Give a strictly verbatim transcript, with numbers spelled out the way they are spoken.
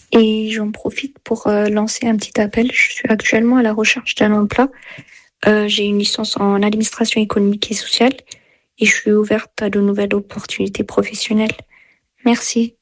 Et j'en profite pour euh, lancer un petit appel. Je suis actuellement à la recherche d'un emploi. Euh, j'ai une licence en administration économique et sociale et je suis ouverte à de nouvelles opportunités professionnelles. Merci.